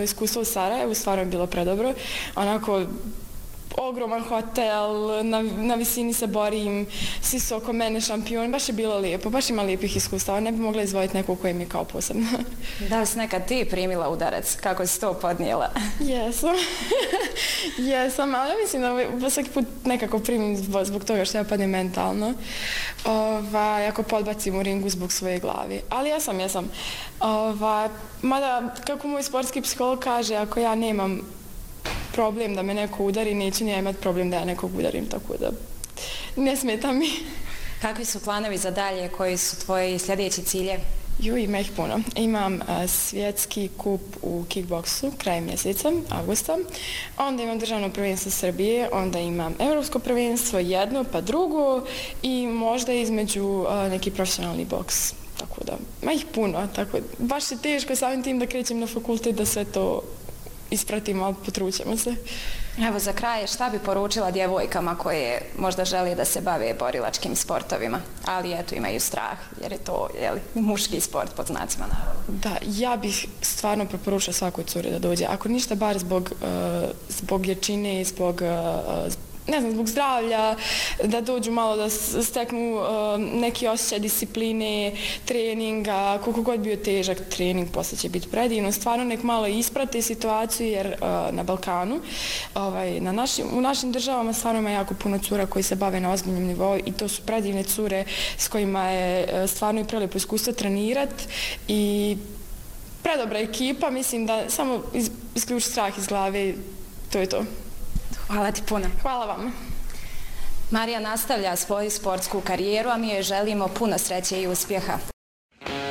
iskustvo u Sarajevu, stvarno je bilo predobro. Onako, ogroman hotel, na visini se borim, svi su oko mene šampioni, baš je bilo lijepo, baš ima lijepih iskustava, ne bi mogla izvojiti nekog koji mi je kao posebno. Da li si nekad ti primila udarac, kako si to podnijela? Jesam, jesam, ali ja mislim da svaki put nekako primim zbog toga što ja padnem mentalno, ako podbacim u ringu zbog svoje glavi, ali jesam. Mada, kako moj sportski psiholog kaže, ako ja nemam problem da me neko udari, neću nija imati problem da ja nekog udarim, tako da ne smeta mi. Kakvi su planovi za dalje, koji su tvoji sljedeći ciljevi? Ima ih puno. Imam svjetski kup u kickboksu krajem mjeseca, avgusta. Onda imam državno prvenstvo Srbije, onda imam evropsko prvenstvo, jedno pa drugo i možda između neki profesionalni boks. Tako da, ima ih puno. Tako, baš je teško samim tim da krećem na fakultet da sve to ispratimo, ali potrućemo se. Evo, za kraj, šta bi poručila djevojkama koje možda žele da se bave borilačkim sportovima, ali eto, imaju strah, jer je to muški sport pod znacima navoda? Da, ja bih stvarno preporučila svakoj curi da dođe. Ako ništa, bar zbog jačine, zbog zdravlja, da dođu malo da steknu neki osjećaj discipline, treninga, koliko god bio težak trening, posle će biti predivno. Stvarno nek malo isprate situaciju, jer na Balkanu, u našim državama stvarno ima jako puno cura koji se bave na ozbiljnom nivou i to su predivne cure s kojima je stvarno i prelijepo iskustvo trenirati i predobra ekipa, mislim da samo isključi strah iz glave, to je to. Hvala ti puno. Hvala vam. Marija nastavlja svoju sportsku karijeru, a mi joj želimo puno sreće i uspjeha